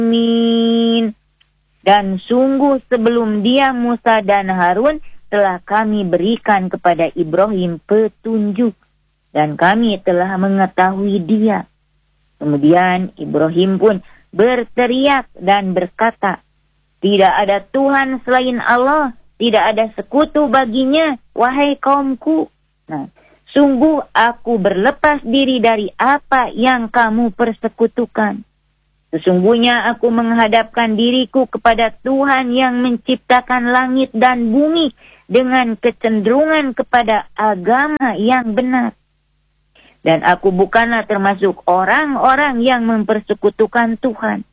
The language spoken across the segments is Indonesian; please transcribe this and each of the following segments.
Amin. Dan sungguh sebelum dia Musa dan Harun telah kami berikan kepada Ibrahim petunjuk dan kami telah mengetahui dia. Kemudian Ibrahim pun berteriak dan berkata, tidak ada Tuhan selain Allah, tidak ada sekutu baginya, wahai kaumku. Nah, sungguh aku berlepas diri dari apa yang kamu persekutukan. Sesungguhnya aku menghadapkan diriku kepada Tuhan yang menciptakan langit dan bumi dengan kecenderungan kepada agama yang benar. Dan aku bukanlah termasuk orang-orang yang mempersekutukan Tuhan.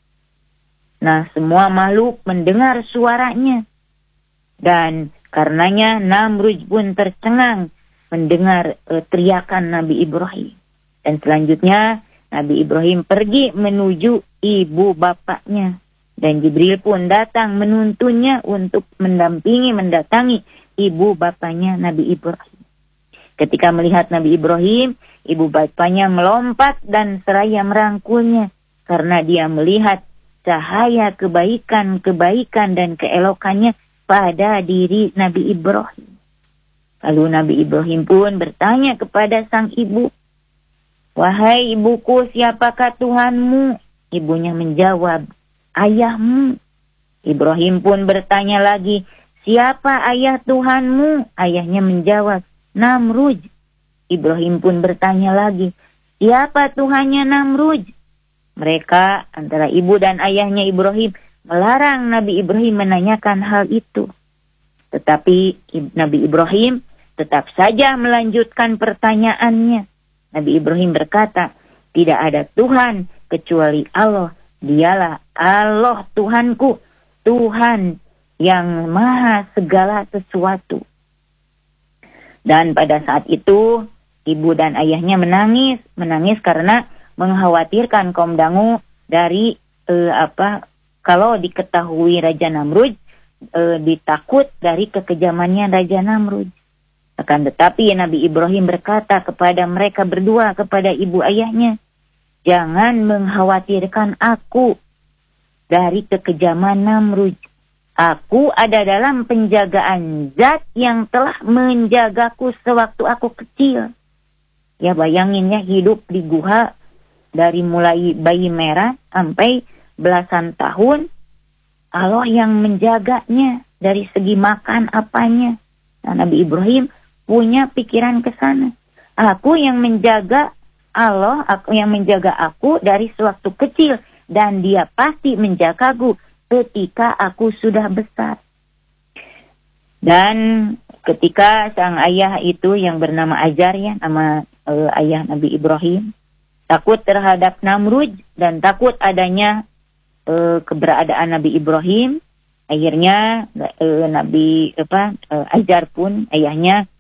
Nah, semua makhluk mendengar suaranya. Dan karenanya Namrud pun tercengang mendengar teriakan Nabi Ibrahim. Dan selanjutnya Nabi Ibrahim pergi menuju ibu bapaknya. Dan Jibril pun datang menuntunnya untuk mendatangi ibu bapaknya Nabi Ibrahim. Ketika melihat Nabi Ibrahim, ibu bapaknya melompat dan seraya merangkulnya. Karena dia melihat cahaya kebaikan dan keelokannya pada diri Nabi Ibrahim. Lalu Nabi Ibrahim pun bertanya kepada sang ibu, wahai ibuku, siapakah Tuhanmu? Ibunya menjawab, ayahmu. Ibrahim pun bertanya lagi, siapa ayah Tuhanmu? Ayahnya menjawab, Namrud. Ibrahim pun bertanya lagi, siapa Tuhannya Namrud? Mereka, antara ibu dan ayahnya Ibrahim, melarang Nabi Ibrahim menanyakan hal itu. Tetapi Nabi Ibrahim tetap saja melanjutkan pertanyaannya. Nabi Ibrahim berkata, tidak ada Tuhan kecuali Allah. Dialah Allah Tuhanku, Tuhan yang maha segala sesuatu. Dan pada saat itu, ibu dan ayahnya menangis karena mengkhawatirkan kaum dangu dari kalau diketahui Raja Namrud, ditakut dari kekejamannya Raja Namrud. Akan tetapi Nabi Ibrahim berkata kepada mereka berdua, kepada ibu ayahnya, jangan mengkhawatirkan aku dari kekejaman Namrud. Aku ada dalam penjagaan Zat yang telah menjagaku sewaktu aku kecil. Ya, bayangin ya, hidup di guha dari mulai bayi merah sampai belasan tahun. Allah yang menjaganya dari segi makan apanya. Nah, Nabi Ibrahim punya pikiran ke sana. Aku yang menjaga Allah, aku yang menjaga aku dari sewaktu kecil. Dan dia pasti menjagaku ketika aku sudah besar. Dan ketika sang ayah itu yang bernama Azar, ya, nama ayah Nabi Ibrahim, takut terhadap Namrud dan takut adanya keberadaan Nabi Ibrahim, akhirnya Azar pun ayahnya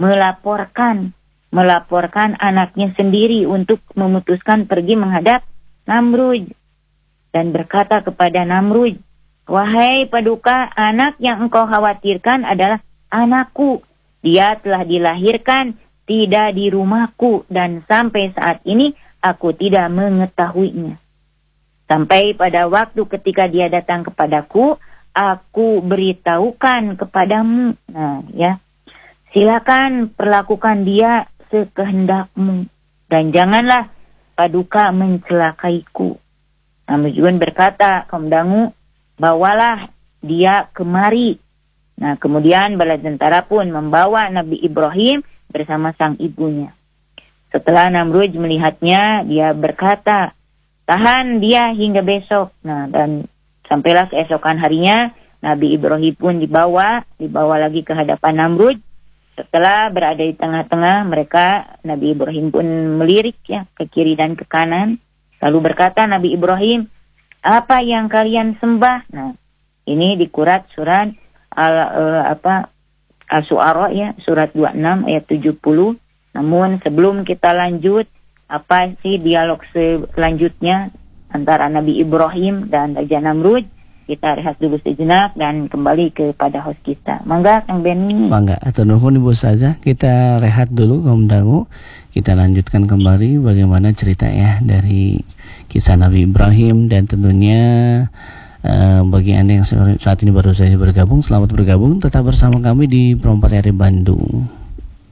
melaporkan anaknya sendiri untuk memutuskan pergi menghadap Namrud dan berkata kepada Namrud, wahai Paduka, anak yang engkau khawatirkan adalah anakku. Dia telah dilahirkan tidak di rumahku dan sampai saat ini aku tidak mengetahuinya. Sampai pada waktu ketika dia datang kepadaku, aku beritahukan kepadamu. Nah, ya. Silakan perlakukan dia sekehendakmu dan janganlah Paduka mencelakaiku. Namun juga berkata, kaum dangu, bawalah dia kemari. Nah, kemudian bala tentara pun membawa Nabi Ibrahim bersama sang ibunya. Setelah Namrud melihatnya, dia berkata, tahan dia hingga besok. Nah, dan sampailah keesokan harinya, Nabi Ibrahim pun dibawa lagi ke hadapan Namrud. Setelah berada di tengah-tengah mereka, Nabi Ibrahim pun melirik, ya, ke kiri dan ke kanan. Lalu berkata Nabi Ibrahim, apa yang kalian sembah? Nah, ini dikurat surat Al-Su'ara, ya, surat 26 ayat 70. Namun sebelum kita lanjut, apa sih dialog selanjutnya antara Nabi Ibrahim dan Raja Namrud? Kita rehat dulu sejenak dan kembali kepada host kita. Mangga Kang Benny. Mangga, atur nuhun Ibu Ustazah. Kita rehat dulu kaum dangu. Kita lanjutkan kembali bagaimana cerita ya dari kisah Nabi Ibrahim. Dan tentunya bagi Anda yang saat ini baru saja bergabung, selamat bergabung. Tetap bersama kami di Pro 4 RRI Bandung.